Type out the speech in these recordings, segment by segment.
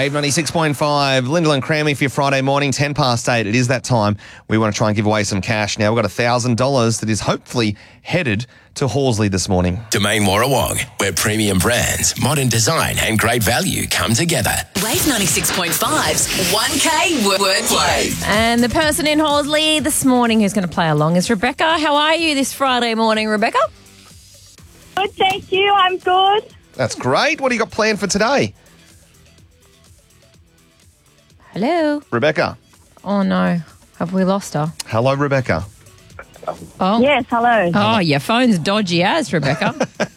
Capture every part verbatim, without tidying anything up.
Wave ninety-six point five, Lyndall and Crammy for your Friday morning, ten past eight. It is that time. We want to try and give away some cash. Now, we've got one thousand dollars that is hopefully headed to Horsley this morning. Domain Warrawong, where premium brands, modern design and great value come together. Wave ninety-six point five's one K Wordplay. And the person in Horsley this morning who's going to play along is Rebecca. How are you this Friday morning, Rebecca? Good, thank you. I'm good. That's great. What do you got planned for today? Hello? Rebecca. Oh, no. Have we lost her? Hello, Rebecca. Oh. Yes, hello. Oh, your phone's dodgy as, Rebecca.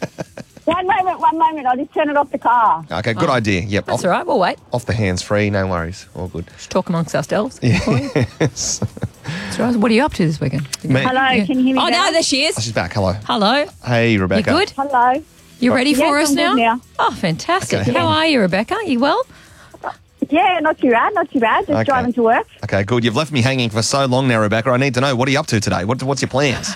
One moment, one moment. I'll just turn it off the car. Okay, good idea. Yep. That's off, all right. We'll wait. Off the hands free. No worries. All good. Just talk amongst ourselves. Yes. That's right. What are you up to this weekend? Me- Hello, Yeah. can you hear me Oh, now? no, there she Oh, is. she's back. Hello. Hello. Hey, Rebecca. You good? Hello. You ready Yes, for us I'm good now? now. Oh, fantastic. Okay. How are you, Rebecca? You well? Yeah, not too bad, not too bad. Just Okay. driving to work. Okay, good. You've left me hanging for so long now, Rebecca. I need to know, what are you up to today? What, what's your plans?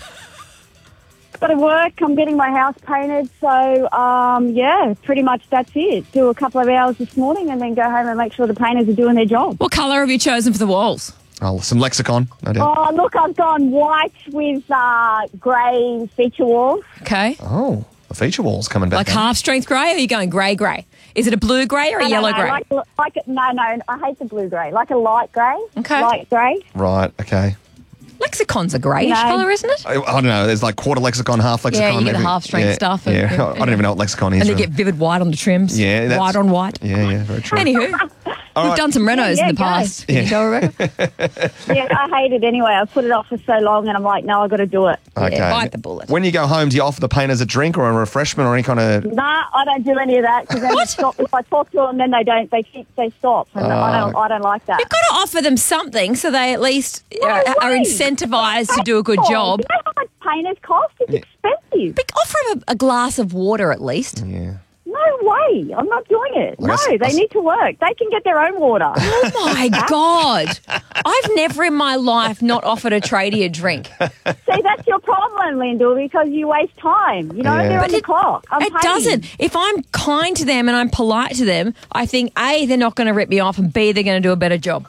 Got to work. I'm getting my house painted. So, um, yeah, pretty much that's it. Do a couple of hours this morning and then go home and make sure the painters are doing their job. What colour have you chosen for the walls? Oh, some lexicon, no doubt. Oh, look, I've gone white with uh, grey feature walls. Okay. Oh, the feature wall's coming back. Like in. half strength grey, or are you going grey grey? Is it a blue grey or a No, no, yellow no, grey? Like, like, no, no, I hate the blue grey. Like a light grey. Okay. Light grey. Right, okay. Lexicon's a greyish No. colour, isn't it? I, I don't know. There's like quarter lexicon, half lexicon. Yeah, you get the every- half-strength yeah, stuff Yeah, and- I don't even know what lexicon is. And they really. get vivid white on the trims. Yeah, that's- White on white. Yeah, yeah, very true. Anywho, we've right. done some renos Yeah, in the yeah, past. go. Can you tell, Rebecca? Yeah, I hate it anyway. I've put it off for so long and I'm like, no, I've got to do it. Okay. Yeah, bite the bullet. When you go home, do you offer the painters a drink or a refreshment or any kind of... Nah, I don't do any of that because then they stop. If I talk to them, then they don't. They keep. They stop, and I don't. I don't like that. You've got to offer them something so they at least uh, are way. incentivised to do a good Oh, job. You know how much painters cost? It's expensive. But offer them a, a glass of water at least. Yeah. No way. I'm not doing it. Like no, I s- they I s- need to work. They can get their own water. Oh my God. I've never in my life not offered a tradie a drink. See, that's your problem, Lyndall, because you waste time. You know, Yeah. they're But on the it- clock. I'm It paying. doesn't. If I'm kind to them and I'm polite to them, I think A, they're not going to rip me off, and B, they're going to do a better job.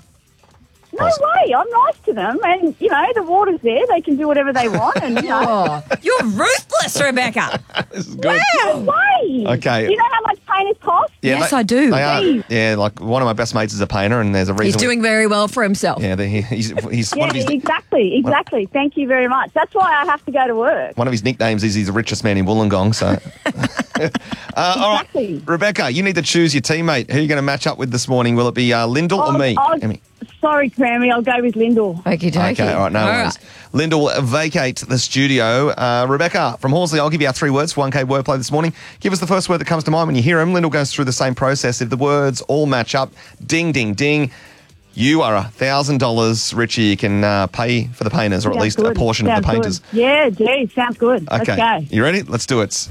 No way. I'm nice to them, and you know the water's there. They can do whatever they want, and you know. Oh, you're ruthless, Rebecca. This is good. No way. Okay. Do you know how much painters cost? Yeah, Yes, they- I do. They are. Please. Yeah, like one of my best mates is a painter and there's a reason... He's we- doing very well for himself. Yeah, the, he, he's, he's Yeah, one of his... exactly, exactly. Thank you very much. That's why I have to go to work. One of his nicknames is he's the richest man in Wollongong, so... uh, all right, Exactly. Rebecca, you need to choose your teammate. Who are you going to match up with this morning? Will it be uh, Lyndall or I'll- me? I'll- Emmy? Sorry, Crammy, I'll go with Lyndall. Okie dokie. Okay, all right, no worries. Lyndall will vacate the studio. Uh, Rebecca from Horsley, I'll give you our three words for one K wordplay this morning. Give us the first word that comes to mind when you hear them. Lyndall goes through the same process. If the words all match up, ding, ding, ding, you are one thousand dollars richer. You can uh, pay for the painters, or at Sounds least a good. portion Sounds of the painters. good. Yeah, geez, sounds good. Okay, Let's go. you ready? Let's do it.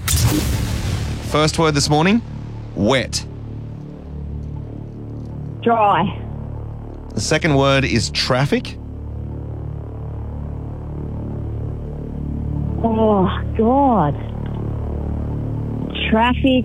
First word this morning, wet. Dry. The second word is traffic. Oh, God. Traffic.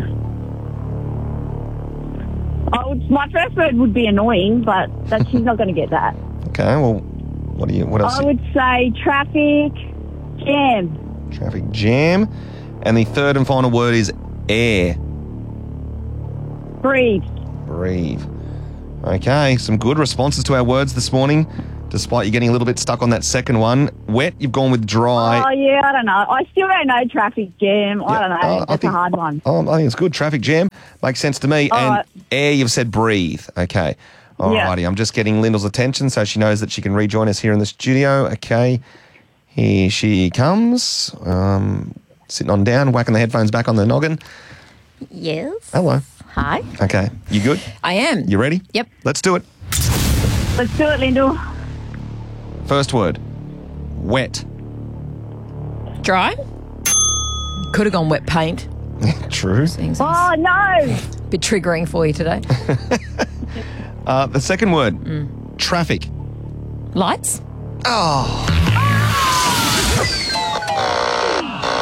Oh, my first word would be annoying, but that, she's not going to get that. Okay, well, what do you? What else? I would say traffic jam. Traffic jam. And the third and final word is air. Breathe. Breathe. Okay, some good responses to our words this morning, despite you getting a little bit stuck on that second one. Wet, you've gone with dry. Oh, yeah, I don't know. I still don't know traffic jam. I don't know. Oh, I That's think- a hard one. Oh, I think it's good. Traffic jam makes sense to me. All and right. air, you've said breathe. Okay. All Yeah. righty. I'm just getting Lyndall's attention so she knows that she can rejoin us here in the studio. Okay. Here she comes. Um, sitting on down, whacking the headphones back on the noggin. Yes. Hello. Hi. Okay. You good? I am. You ready? Yep. Let's do it. Let's do it, Lyndall. First word. Wet. Dry. Could have gone wet paint. True. Things Oh, no. a bit triggering for you today. Uh, the second word. Mm. Traffic. Lights. Oh.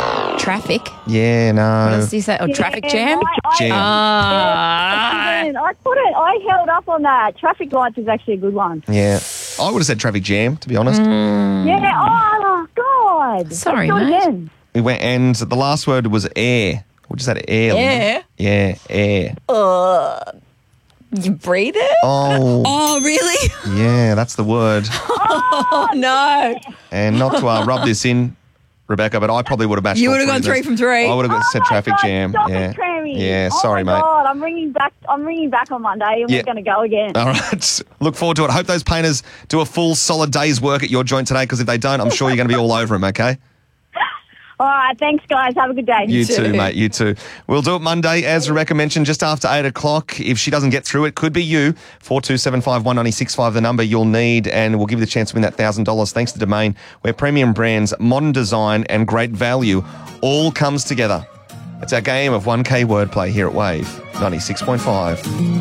Traffic. Yeah, What no. else do you say? Oh, traffic Yeah, jam. I- I- Jam. Ah. I I couldn't. I held up on that. Traffic lights is actually a good one. Yeah. I would have said traffic jam, to be honest. Yeah. Oh, God. Sorry, Let's do it mate. again. We went, and the last word was air. We just had air. Air? Yeah, air. You breathe it? Oh, Oh, really? yeah, that's the word. Oh, no. And not to uh, rub this in, Rebecca, but I probably would have matched You all would have gone of three those. from three. I would have said Oh, my traffic God, jam. Stop Yeah. it, Tremmy. Yeah, oh sorry, my mate. God, I'm ringing back. I'm ringing back on Monday, and Yeah. we're going to go again. All right. Look forward to it. Hope those painters do a full solid day's work at your joint today, because if they don't, I'm sure you're going to be all over them, okay? All right, thanks, guys. Have a good day. You too. too, mate. You too. We'll do it Monday, as Rebecca mentioned, just after eight o'clock. If she doesn't get through, it could be you. four two seven five one nine six five, the number you'll need, and we'll give you the chance to win that one thousand dollars thanks to Domain, where premium brands, modern design, and great value all comes together. It's our game of one K wordplay here at Wave ninety-six point five.